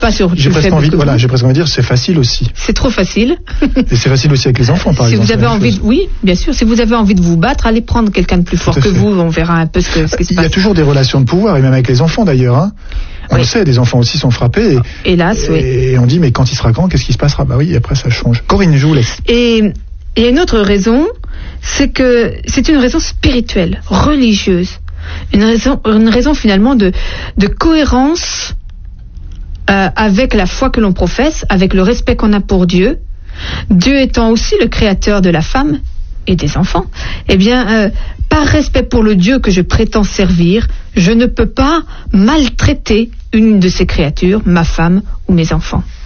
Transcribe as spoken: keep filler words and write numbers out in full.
pas sur. J'ai presque envie, de, voilà, j'ai presque envie de dire, c'est facile aussi. C'est trop facile. Et c'est facile aussi avec les enfants, par si exemple. Si vous avez envie, de, oui, bien sûr. Si vous avez envie de vous battre, allez prendre quelqu'un de plus fort que vous. On verra un peu ce, que, ce qui se passe. Il y a toujours des relations de pouvoir, et même avec les enfants d'ailleurs. Hein. On oui. le sait, des enfants aussi sont frappés. Et, Hélas, et, oui. Et on dit, mais quand il sera grand, qu'est-ce qui se passera? Bah oui, après ça change. Corinne, je vous laisse. Et il y a une autre raison, c'est que c'est une raison spirituelle, religieuse. Une raison, une raison finalement de, de cohérence euh, avec la foi que l'on professe, avec le respect qu'on a pour Dieu. Dieu étant aussi le créateur de la femme et des enfants. Eh bien, euh, par respect pour le Dieu que je prétends servir, je ne peux pas maltraiter une de ces créatures, ma femme ou mes enfants.